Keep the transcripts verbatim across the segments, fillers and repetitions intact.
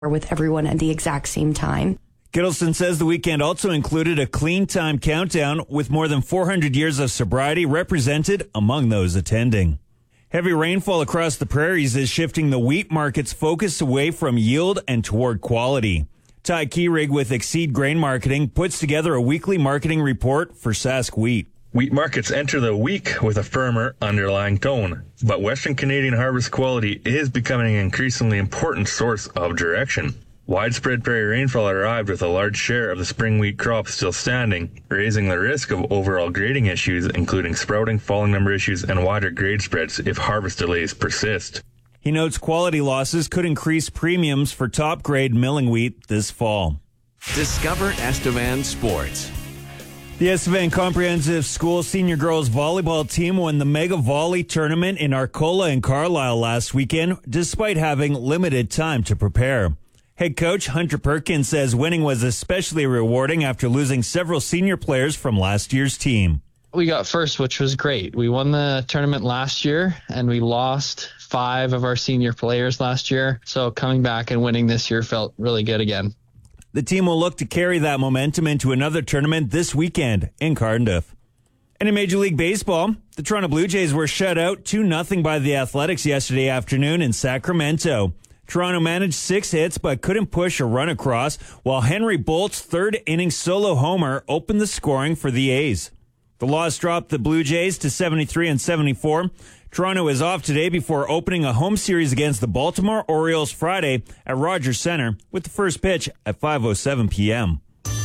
with everyone at the exact same time. Gittleson says the weekend also included a clean time countdown with more than four hundred years of sobriety represented among those attending. Heavy rainfall across the prairies is shifting the wheat market's focus away from yield and toward quality. Ty Keyrig with Exceed Grain Marketing puts together a weekly marketing report for Sask Wheat. Wheat markets enter the week with a firmer underlying tone, but Western Canadian harvest quality is becoming an increasingly important source of direction. Widespread prairie rainfall arrived with a large share of the spring wheat crop still standing, raising the risk of overall grading issues, including sprouting, falling number issues, and wider grade spreads if harvest delays persist. He notes quality losses could increase premiums for top-grade milling wheat this fall. Discover Estevan Sports. The Estevan Comprehensive School Senior Girls Volleyball team won the Mega Volley Tournament in Arcola and Carlisle last weekend, despite having limited time to prepare. Head coach Hunter Perkins says winning was especially rewarding after losing several senior players from last year's team. We got first, which was great. We won the tournament last year, and we lost five of our senior players last year. So coming back and winning this year felt really good again. The team will look to carry that momentum into another tournament this weekend in Cardiff. And in Major League Baseball, the Toronto Blue Jays were shut out two nothing by the Athletics yesterday afternoon in Sacramento. Toronto managed six hits but couldn't push a run across, while Henry Bolt's third-inning solo homer opened the scoring for the A's. The loss dropped the Blue Jays to seventy-three and seventy-four. Toronto is off today before opening a home series against the Baltimore Orioles Friday at Rogers Center with the first pitch at five oh seven p.m.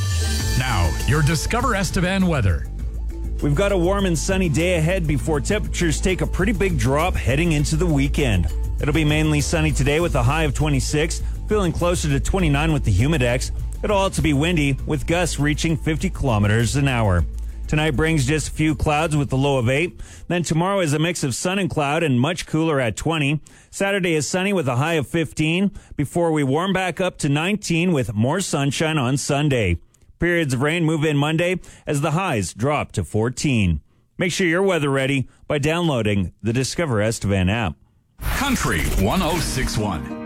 Now, your Discover Estevan weather. We've got a warm and sunny day ahead before temperatures take a pretty big drop heading into the weekend. It'll be mainly sunny today with a high of twenty-six, feeling closer to twenty-nine with the humidex. It'll also be windy with gusts reaching fifty kilometers an hour. Tonight brings just a few clouds with the low of eight. Then tomorrow is a mix of sun and cloud and much cooler at twenty. Saturday is sunny with a high of fifteen before we warm back up to nineteen with more sunshine on Sunday. Periods of rain move in Monday as the highs drop to fourteen. Make sure you're weather ready by downloading the Discover Estevan app. Country one oh six point one.